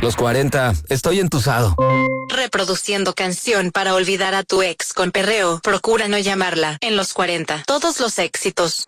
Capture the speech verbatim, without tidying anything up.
Los cuarenta, estoy entusado. Reproduciendo canción para olvidar a tu ex con perreo. Procura no llamarla. En los cuarenta, todos los éxitos.